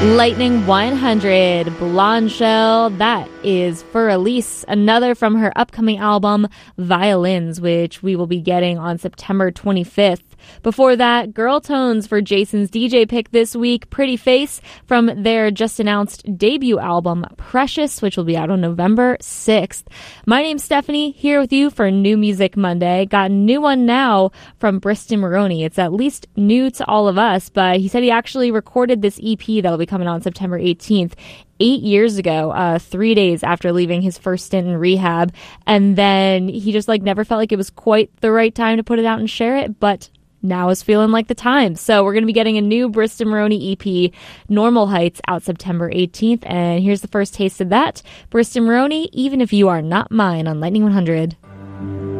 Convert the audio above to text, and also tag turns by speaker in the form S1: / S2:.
S1: Lightning 100, Blonde Shell, that is for release. Another from her upcoming album, Violins, which we will be getting on September 25th. Before that, Girl Tones for Jason's DJ pick this week, Pretty Face, from their just-announced debut album, Precious, which will be out on November 6th. My name's Stephanie, here with you for New Music Monday. Got a new one now from Briston Maroney. It's at least new to all of us, but he said he actually recorded this EP that'll be coming on September 18th. 8 years ago, 3 days after leaving his first stint in rehab, and then he just never felt like it was quite the right time to put it out and share it, but now is feeling like the time. So we're going to be getting a new Briston Maroney EP, Normal Heights, out September 18th, and here's the first taste of that. Briston Maroney, Even If You Are Not Mine, on Lightning 100.